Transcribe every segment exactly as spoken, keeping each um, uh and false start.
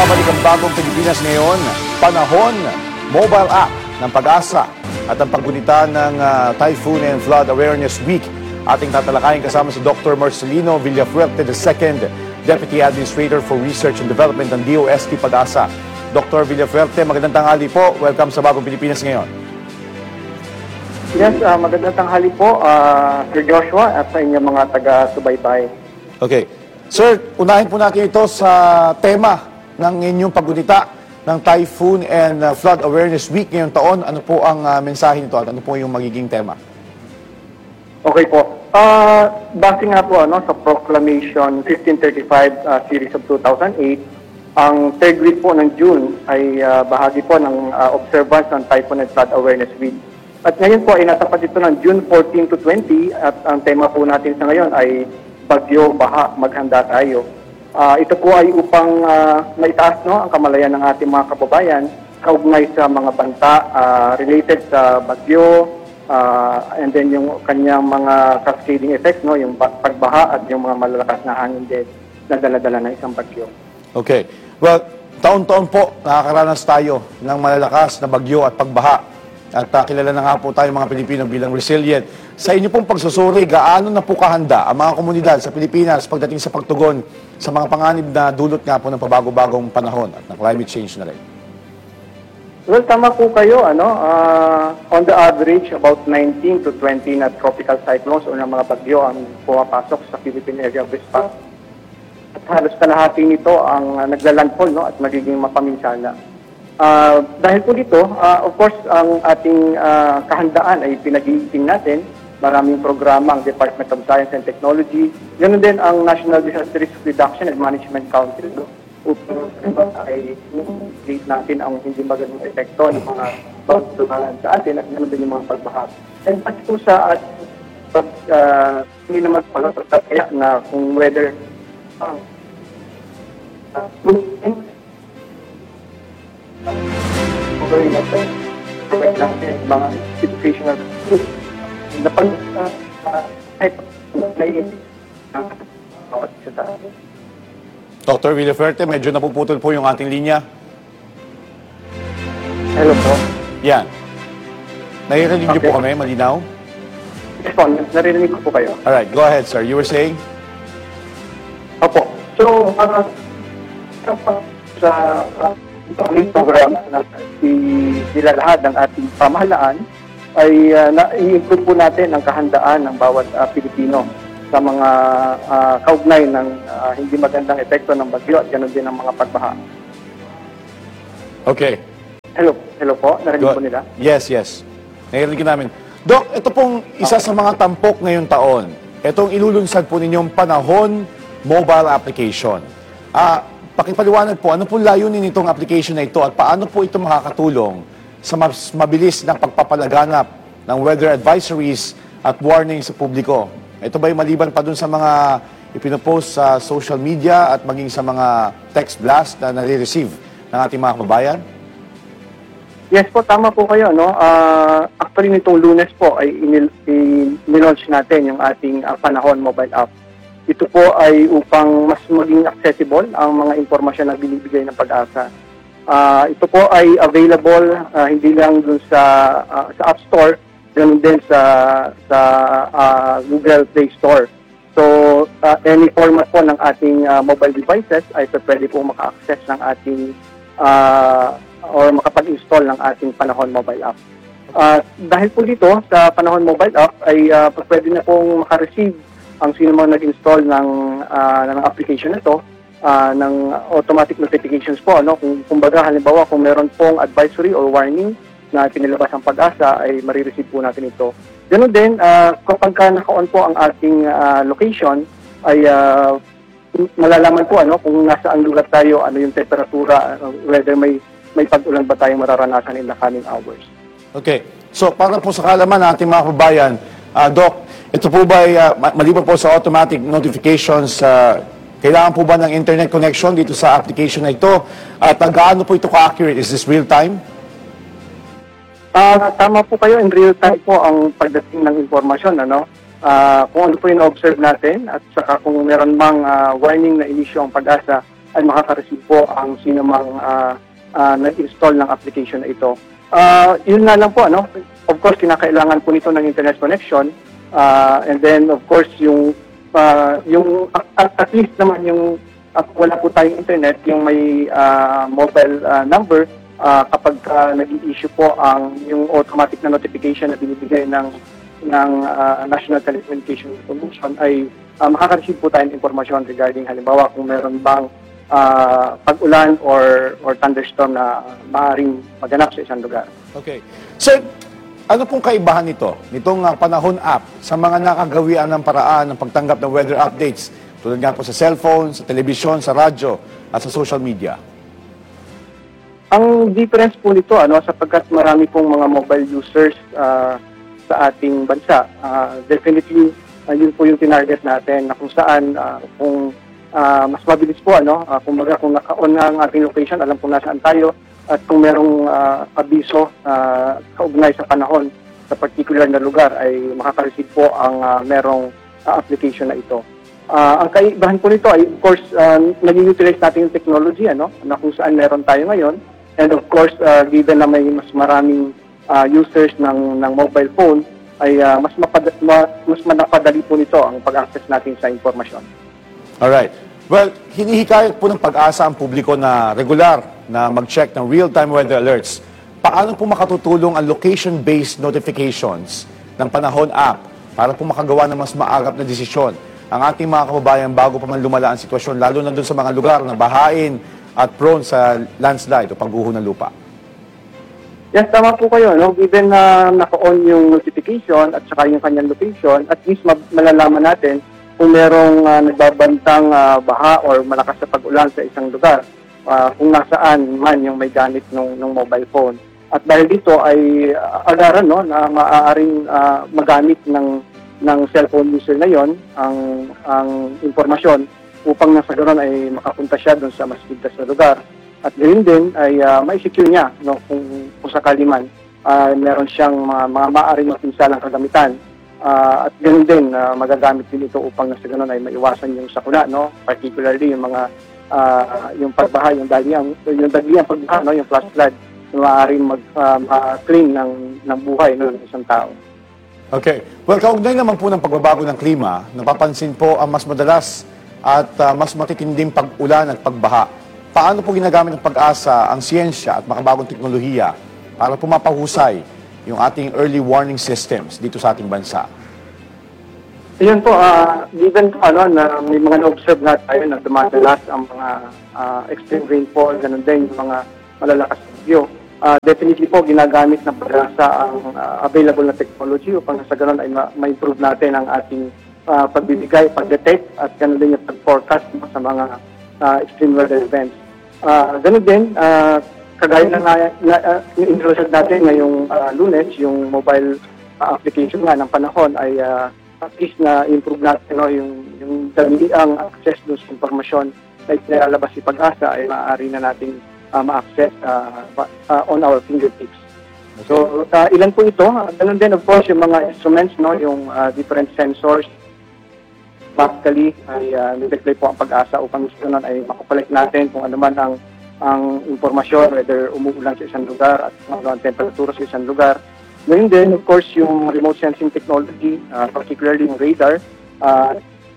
Nagbabalik ang bagong Pilipinas ngayon, Panahon, mobile app ng Pag-asa at ang paggunita ng uh, Typhoon and Flood Awareness Week. Ating tatalakayin kasama si Doctor Marcelino Villafuerte the second, Deputy Administrator for Research and Development ng D O S T Pag-asa. Doctor Villafuerte, magandang tanghali po. Welcome sa bagong Pilipinas ngayon. Yes, uh, magandang tanghali po, uh, Sir Joshua at sa inyong mga taga-subaybay. Okay. Sir, unahin po natin ito sa tema ng inyong paggunita ng Typhoon and uh, Flood Awareness Week ngayong taon. Ano po ang uh, mensahe nito at ano po yung magiging tema? Okay po. Uh, base nga po ano, sa Proclamation fifteen thirty-five uh, Series of two thousand eight, ang third week po ng June ay uh, bahagi po ng uh, observance ng Typhoon and Flood Awareness Week. At ngayon po ay natapat ito ng June fourteen to twenty at ang tema po natin sa ngayon ay bagyo, baha, maghanda tayo. Uh, ito po ay upang uh, maitaas no, ang kamalayan ng ating mga kababayan kaugnay sa mga banta uh, related sa bagyo uh, and then yung kanyang mga cascading effects, no, yung pagbaha at yung mga malalakas na hangin din na dala-dala ng isang bagyo. Okay. Well, taon-taon po nakakaranas tayo ng malalakas na bagyo at pagbaha. At uh, kilala na nga po tayo mga Pilipino bilang resilient. Sa inyo pong pagsusuri, gaano na po kahanda ang mga komunidad sa Pilipinas pagdating sa pagtugon sa mga panganib na dulot nga po ng pabago-bagong panahon at ng climate change na rin? Well, tama po kayo. Ano, uh, on the average, about nineteen to twenty na tropical cyclones o ng mga bagyo ang pumapasok sa Philippine Area of Response. At halos kalahati nito ang uh, naglalandfall, no, at magiging mapaminsala. Uh, dahil po dito, uh, of course, ang ating uh, kahandaan ay pinag-iiting natin. Maraming programa ang Department of Science and Technology. Ganun din ang National Disaster Risk Reduction and Management Council. No? Upang ay i-treat natin ang hindi magandang epekto ng mga pagtumalan sa atin at ganun din yung mga pagbaha. And pati po sa at pag uh, hindi naman pala kaya na kung whether uh, uh, okay natin, pwede natin mga educational tools na pag kahit na-i- Doctor Villafuerte, medyo napuputol po yung ating linya. Hello po. Yan. Naririnig niyo Okay. po kami, malinaw? Yes po, narinig ko po kayo. Alright, go ahead sir. You were saying? Opo. So, uh, sa uh, ang program na nilalahad ng ating pamahalaan ay uh, na-i-improve po natin ang kahandaan ng bawat uh, Pilipino sa mga uh, kaugnay ng uh, hindi magandang epekto ng bagyo at ganoon din ang mga pagbaha. Okay. Hello, hello po. Narinig po nila? Yes, yes. Narinig namin. Doc, ito pong isa sa mga tampok ngayong taon. Itong ilulunsad po ninyong Panahon mobile application. Ah, pakipaliwanag po, ano po layunin nitong application na ito at paano po ito makakatulong sa mas mabilis na pagpapalaganap ng weather advisories at warnings sa publiko? Ito ba yung maliban pa dun sa mga ipinopost sa social media at maging sa mga text blast na nare-receive ng ating mga kababayan? Yes po, tama po kayo. No? Uh, actually, nitong Lunes po ay in-launch natin yung ating uh, Panahon mobile app. Ito po ay upang mas maging accessible ang mga impormasyon na binibigay ng Pag-asa. Uh, ito po ay available uh, hindi lang dun sa uh, sa App Store, ganun din sa sa uh, Google Play Store. So, uh, any format po ng ating uh, mobile devices ay pwede po maka-access ng ating uh, or makapag-install ng ating Panahon mobile app. Uh, dahil po dito sa Panahon mobile app ay uh, pwede na pong maka-receive ang sino mang nag-install ng, uh, ng application na ito, uh, ng automatic notifications po. Ano? Kung, kumbaga, halimbawa, kung meron pong advisory or warning na pinilabas ang Pag-asa, ay marireceive po natin ito. Ganun din, uh, kapag ka naka-on po ang ating uh, location, ay uh, malalaman po ano, kung nasaan lugar tayo, ano yung temperatura, uh, whether may, may pag-ulan ba tayong mararanasan in the coming hours. Okay. So, para po sa kalaman ng ating mga kababayan, uh, Doc, ito po ba ay uh, maliban po sa automatic notifications, uh, kailangan po ba ng internet connection dito sa application na ito? At uh, gaano po ito ka-accurate? Is this real time? Uh, tama po kayo, in real time po ang pagdating ng impormasyon. Ano? Uh, kung ano po yung observe natin at saka kung meron mang uh, warning na inisyo ang Pag-asa, ay makaka-receive po ang sinumang uh, uh, nag-install ng application na ito. Uh, yun nga lang po, ano? Of course, kinakailangan po nito ng internet connection. Uh, and then, of course, yung, uh, yung at, at least naman yung uh, wala po tayong internet, yung may uh, mobile uh, number, uh, kapag uh, nag-i-issue po ang yung automatic na notification na binibigay ng ng uh, National Telecommunications Commission ay uh, makaka-receive po tayo ng informasyon regarding halimbawa kung meron bang uh, pag-ulan or or thunderstorm na maaaring maganap sa isang lugar. Okay. Sir, ano pong kaibahan nito, nitong uh, Panahon app sa mga nakagawian ng paraan ng pagtanggap ng weather updates tulad nga po sa cellphone, sa telebisyon, sa radyo at sa social media? Ang difference po nito, ano, sapagkat marami pong mga mobile users uh, sa ating bansa. Uh, definitely, uh, yun po yung tinarget natin na kung saan, uh, kung uh, mas mabilis po, ano, uh, kung, maga, kung naka-on na ang ating location, alam po nasaan tayo, at kung merong uh, abiso uh, kaugnay sa panahon sa particular na lugar, ay makaka-receive po ang uh, merong uh, application na ito. Uh, ang kaibahan po nito ay, of course, uh, nag-utilize natin yung technology, ano, na kung saan meron tayo ngayon. And of course, uh, given na may mas maraming uh, users ng ng mobile phone, ay uh, mas mapada, ma, mas manapadali po nito ang pag-access natin sa impormasyon. Alright. Well, hinihikayat po ng Pag-asa ang publiko na regular na mag-check ng real-time weather alerts. Paano po makatutulong ang location-based notifications ng Panahon app para po makagawa ng mas maagap na desisyon ang ating mga kababayan bago pa man lumala ang sitwasyon, lalo na dun sa mga lugar na bahain at prone sa landslide o pagguho ng lupa? Yes, tama po kayo. No? Given na naka-on yung notification at saka yung kanyang location, at least malalaman natin kung merong uh, nagbabantang uh, baha or malakas na pag-ulan sa isang lugar, uh, kung nasaan man yung may gamit ng, ng mobile phone. At dahil dito ay uh, agaran, no, na maaaring uh, magamit ng, ng cellphone user na yon ang, ang informasyon upang nasa ganoon ay makapunta siya doon sa mas ligtas na lugar. At ganoon din ay uh, ma-secure niya, no, kung, kung sakali man uh, meron siyang mga, mga maaaring mapinsalang kagamitan. Uh, at ganoon din, uh, magagamit din ito upang nasa ganoon ay maiwasan yung sakuna, no, particularly yung mga uh, yung pagbaha, yung dagliang, yung dagliang pagbaha, no, yung flash flood, na maaaring mag-claim uh, ng, ng buhay, no, ng isang tao. Okay. Well, kaugnay naman po ng pagbabago ng klima, napapansin po ang mas madalas at uh, mas matitinding pag-ulan at pagbaha. Paano po ginagamit ng Pag-asa ang siyensya at makabagong teknolohiya para po mapahusay yung ating early warning systems dito sa ating bansa? Ayun po, uh, given po ano, na may mga na-observe na tayo na dumadalas ang mga uh, extreme rainfall, ganun din yung mga malalakas na bagyo. Uh, definitely po, ginagamit ng Pag-asa ang uh, available na technology upang sa ganun ay ma- ma-improve natin ang ating Uh, pagbibigay, pag-detect at gano'n din yung pag-forecast sa mga uh, extreme weather events. Uh, gano'n din, uh, kagaya na, na, na uh, introduce natin ngayong uh, Lunes, yung mobile uh, application nga ng Panahon ay uh, at least na improve natin, no, yung, yung daliang access doon sa informasyon na ilalabas si Pag-asa ay maaari na natin uh, ma-access uh, uh, on our fingertips. So, uh, ilan po ito? Uh, gano'n din, of course, yung mga instruments, no, yung uh, different sensors. Basically, ay uh, nilagay po ang Pag-asa upang gusto nun ay makukolekt natin kung ano man ang, ang informasyon, whether umuulan sa isang lugar at kung ano ang temperatura sa isang lugar. Ngayon din, of course, yung remote sensing technology, uh, particularly yung radar, uh,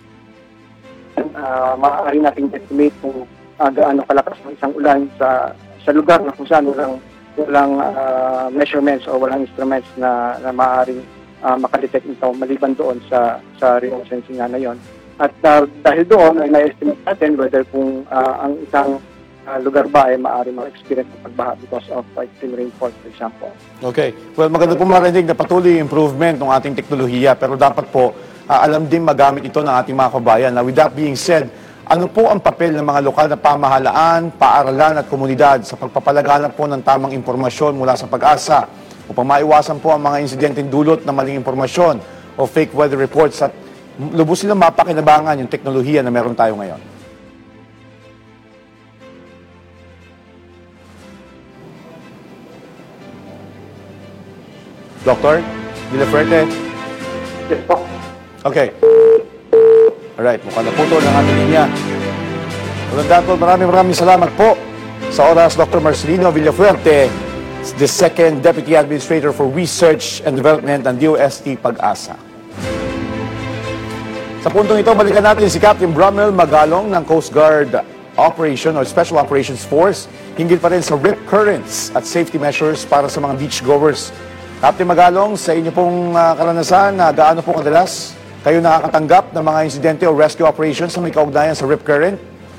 uh, maaari nating estimate kung uh, gaano kalakas ng isang ulan sa sa lugar na kung saan walang, walang uh, measurements o walang instruments na, na maaaring Uh, makadetect ito maliban doon sa sa remote sensing nga na yon. At uh, dahil doon ay na-estimate natin whether kung uh, ang isang uh, lugar ba ay maaari ma-experience ng pagbaha because of uh, extreme rainfall, for example. Okay. Well, maganda po marinig na patuloy yung improvement ng ating teknolohiya, pero dapat po uh, alam din magamit ito ng ating mga kabayan. Now, with that being said, ano po ang papel ng mga lokal na pamahalaan, paaralan at komunidad sa pagpapalaganap po ng tamang impormasyon mula sa Pag-asa upang maiwasan po ang mga insidenteng dulot ng maling impormasyon o fake weather reports at lubos silang mapakinabangan yung teknolohiya na meron tayo ngayon? Doctor Villafuerte? Yes po. Okay. Alright, mukhang naputol ang ating linya. Walang datol, maraming maraming salamat po sa oras, Doctor Marcelino Villafuerte, the second Deputy Administrator for Research and Development ng D O S T Pag-asa. Sa puntong ito, balikan natin si Captain Bromel Magalong ng Coast Guard Operation or Special Operations Force, hinggil pa rin sa rip currents at safety measures para sa mga beachgoers. Captain Magalong, sa inyo pong uh, karanasan, uh, gaano po kadalas kayo nakakatanggap ng mga insidente o rescue operations na may kaugnayan sa rip current?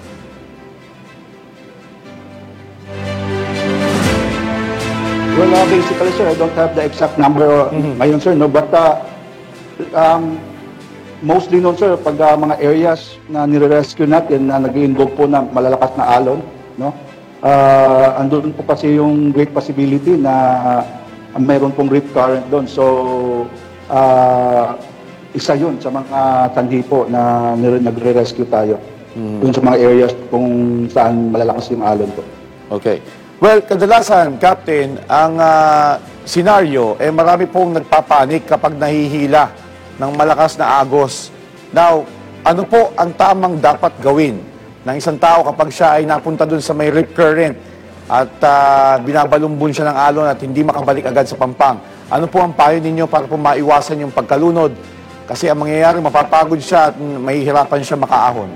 Well, uh, basically, sir, I don't have the exact number mm-hmm. ngayon, sir, no? But uh, um, mostly noon, sir, pag uh, mga areas na nire-rescue natin na nag-involve po na malalakas na alon, no? Uh, andun po kasi yung great possibility na uh, mayroon pong rip current doon. So, uh, isa yun sa mga tanhi po na nagre-rescue tayo. Mm-hmm. Doon sa mga areas kung saan malalakas yung alon po. Okay. Well, kadalasan, Captain, ang uh, senaryo, eh marami pong nagpapanik kapag nahihila ng malakas na agos. Now, ano po ang tamang dapat gawin ng isang tao kapag siya ay napunta dun sa may rip current at uh, binabalumbon siya ng alon at hindi makabalik agad sa Pampang? Ano po ang payo ninyo para po maiwasan yung pagkalunod? Kasi ang mangyayari, mapapagod siya at mahihirapan siya makaahon.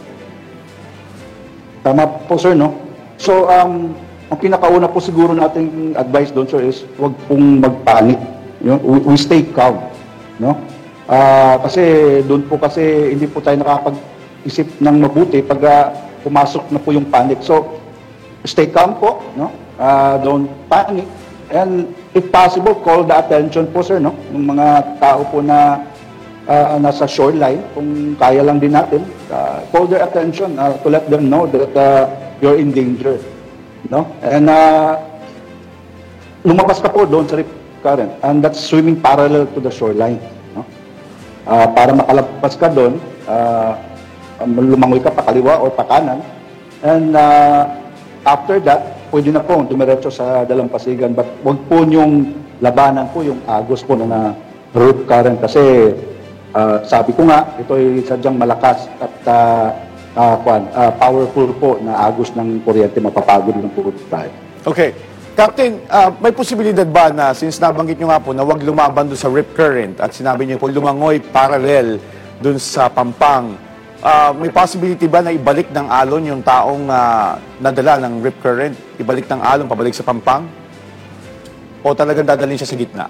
Tama po, sir, no? So, um, ang pinakauna po siguro nating advice doon, sir, is huwag pong magpanik. You know, we, we stay calm, no? Uh, kasi doon po kasi hindi po tayo nakakapag-isip ng mabuti pag uh, pumasok na po yung panic. So, stay calm po, no? Uh, don't panic. And if possible, call the attention po, sir, no? Ng mga tao po na uh, nasa shoreline, kung kaya lang din natin, uh, call their attention uh, to let them know that uh, you're in danger. No? And uh, lumabas ka po doon sa rip current, and that's swimming parallel to the shoreline. No? Uh, para makalabas ka doon, uh, lumangoy ka pa kaliwa o pa kanan, and uh, after that, pwede na po dumiretso sa dalampasigan, but wag po yung labanan po yung agos po na rip current kasi uh, sabi ko nga, ito ay sadyang malakas at uh, Uh, kwan, uh, powerful po na agos ng kuryente, mapapagod ng po tayo. Okay. Captain, uh, may posibilidad ba na, since nabanggit nyo nga po na huwag lumaban doon sa rip current at sinabi nyo po lumangoy parallel doon sa Pampang, uh, may possibility ba na ibalik ng alon yung taong uh, nadala ng rip current? Ibalik ng alon, pabalik sa Pampang? O talagang dadalhin siya sa gitna?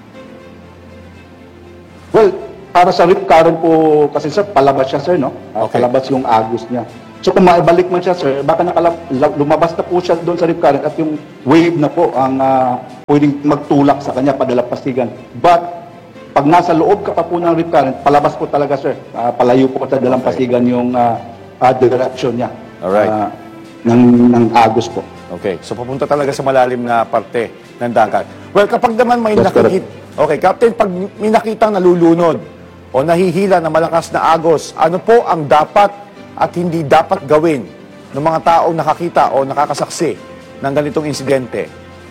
Well, para sa rip current po, kasi sir, palabas siya, sir, no? Uh, okay. Palabas yung agos niya. So kung maibalik man siya, sir, baka nakalab, lumabas na po siya doon sa rip current at yung wave na po ang uh, pwedeng magtulak sa kanya, padalampasigan. But, pag nasa loob ka pa po ng rip current, palabas po talaga, sir. Uh, palayo po sa dalampasigan okay. yung uh, uh, direction niya. Alright. Uh, ng, ng agos po. Okay. So papunta talaga sa malalim na parte ng dagat. Well, kapag naman may That's nakikita... Okay, Captain, pag may nakitang nalulunod, o nahihila na malakas na agos, ano po ang dapat at hindi dapat gawin ng mga taong nakakita o nakakasaksi ng ganitong insidente?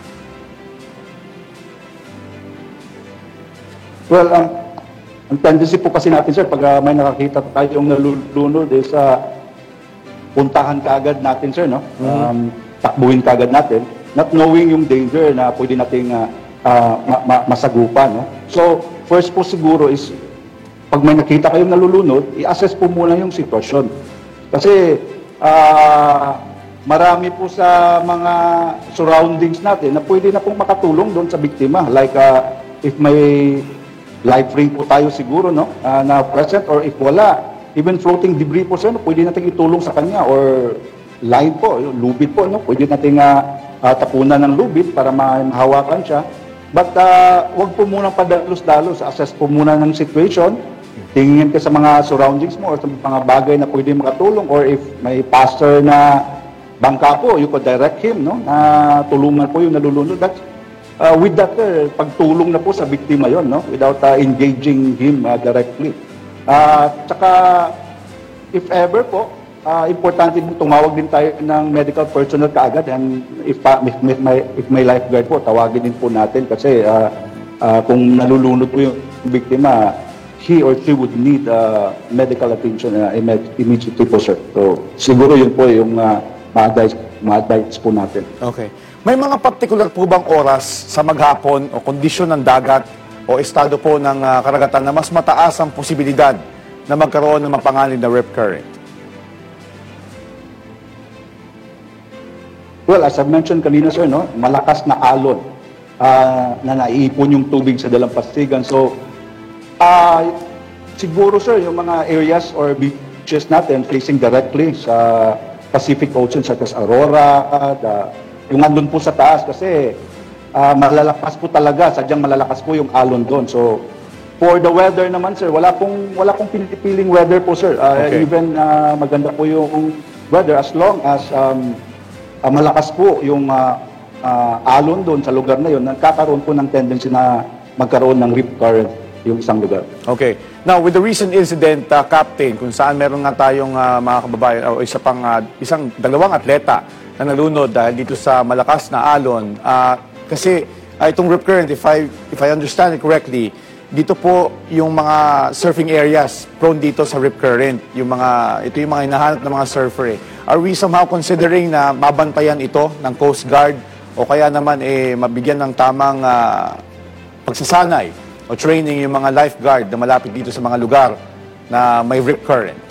Well, um, ang tendency po kasi natin, sir, pag uh, may nakakita tayong nalulunod, is uh, puntahan kaagad natin, sir, no? Mm-hmm. Um, takbuhin kaagad natin, not knowing yung danger na pwede nating uh, uh, ma- ma- masagupan, no? So, first po siguro is pag may nakita kayong nalulunod, i-assess po muna yung sitwasyon. Kasi uh, marami po sa mga surroundings natin na pwede na pong makatulong doon sa biktima. Like uh, if may life ring po tayo siguro, no, uh, na present, or if wala, even floating debris po, sir, no, pwede natin itulong sa kanya, or line po, yung lubid po, no, pwede natin uh, uh, tapunan ng lubid para mahawakan siya. But uh, wag po muna padalos-dalos, assess po muna ng situation. Tingin ka sa mga surroundings mo or sa mga bagay na pwede makatulong, or if may pastor na bangka po, you could direct him, no? Na tulungan po yung nalulunod. That's, uh, with that, uh, pagtulong na po sa biktima yon, no? Without uh, engaging him uh, directly. Uh, tsaka, if ever po, uh, importante po tumawag din tayo ng medical personnel kaagad, and if, uh, if, if, may, if may lifeguard po, tawagin din po natin kasi uh, uh, kung nalulunod po yung biktima, he or she would need uh, medical attention uh, imme- immediately po, sir. So, siguro yun po yung uh, ma-advise, ma-advise po natin. Okay. May mga particular po bang oras sa maghapon o kondisyon ng dagat o estado po ng ah, karagatan na mas mataas ang posibilidad na magkaroon ng mapanganib na rip current? Well, as I mentioned kanina, sir, no, malakas na alon ah, na naiipon yung tubig sa dalampasigan. So, ah, siguro, sir, yung mga areas or beaches natin facing directly sa Pacific Ocean, such as Aurora, ah, the, yung andun po sa taas, kasi ah, malalakas po talaga, sadyang malalakas po yung alon doon. So, for the weather naman, sir, wala pong, wala pong pinipiling weather po, sir. Ah, Okay. Even ah, maganda po yung weather as long as um, Ah, malakas po yung ah, ah, alon doon sa lugar na yun, nagkakaroon po ng tendency na magkaroon ng rip current yung isang lugar. Okay. Now, with the recent incident, uh, Captain, kung saan meron nga tayong uh, mga kababayan o isa pang, uh, isang dalawang atleta na nalunod dahil dito sa malakas na alon, uh, kasi uh, itong rip current, if I, if I understand it correctly, dito po yung mga surfing areas prone dito sa rip current. Yung mga, ito yung mga hinahanap ng mga surfer eh. Are we somehow considering na mabantayan ito ng Coast Guard o kaya naman eh mabigyan ng tamang uh, pagsasanay o training yung mga lifeguard na malapit dito sa mga lugar na may rip current?